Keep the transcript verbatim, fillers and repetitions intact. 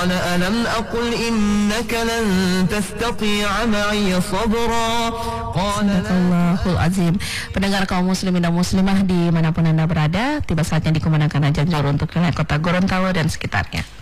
قال ألم أقل إنك لن تستطيع معي صبرا قال Sadaqallahul Azim. Pendengar kaum muslimin dan muslimah dimanapun Anda berada, tiba saatnya dikumandangkan azan zuhur untuk kota Gorontalo dan sekitarnya.